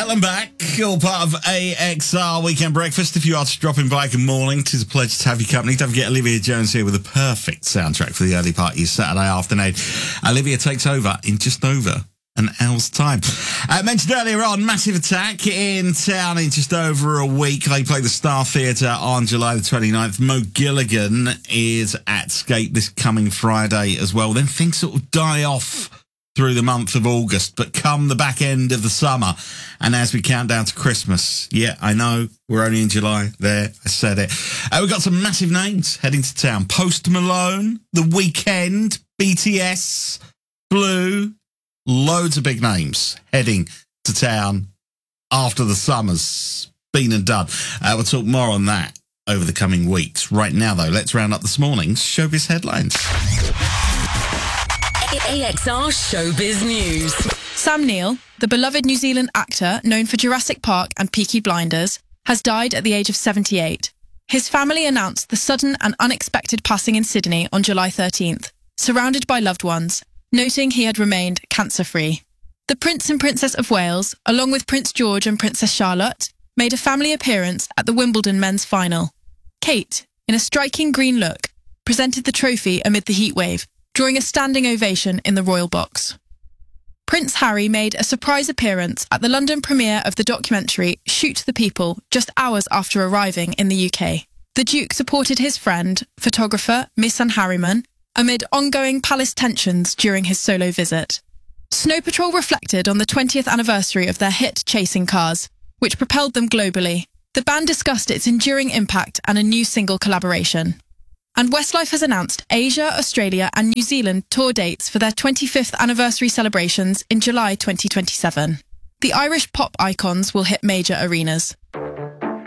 Welcome back. All part of AXR Weekend Breakfast. If you are just dropping by, good morning. It is a pleasure to have your company. Don't forget Olivia Jones here with a perfect soundtrack for the early part of your Saturday afternoon. Olivia takes over in just over an hour's time. Mentioned earlier on, Massive Attack in town in just over a week. They play the Star Theatre on July the 29th. Mo Gilligan is at Skate this coming Friday as well. Then things sort of die off through the month of August, but come the back end of the summer, and as we count down to Christmas, yeah, I know, we're only in July, there, I said it. We've got some massive names heading to town. Post Malone, The Weeknd, BTS, Blue, loads of big names heading to town after the summer's been and done. We'll talk more on that over the coming weeks. Right now, though, let's round up this morning's showbiz headlines. AXR Showbiz News. Sam Neill, the beloved New Zealand actor known for Jurassic Park and Peaky Blinders, has died at the age of 78. His family announced the sudden and unexpected passing in Sydney on July 13th, surrounded by loved ones, noting he had remained cancer-free. The Prince and Princess of Wales, along with Prince George and Princess Charlotte, made a family appearance at the Wimbledon men's final. Kate, in a striking green look, presented the trophy amid the heatwave, drawing a standing ovation in the royal box. Prince Harry made a surprise appearance at the London premiere of the documentary Shoot the People just hours after arriving in the UK. The Duke supported his friend, photographer Misan Harriman, amid ongoing palace tensions during his solo visit. Snow Patrol reflected on the 20th anniversary of their hit Chasing Cars, which propelled them globally. The band discussed its enduring impact and a new single collaboration. And Westlife has announced Asia, Australia and New Zealand tour dates for their 25th anniversary celebrations in July 2027. The Irish pop icons will hit major arenas.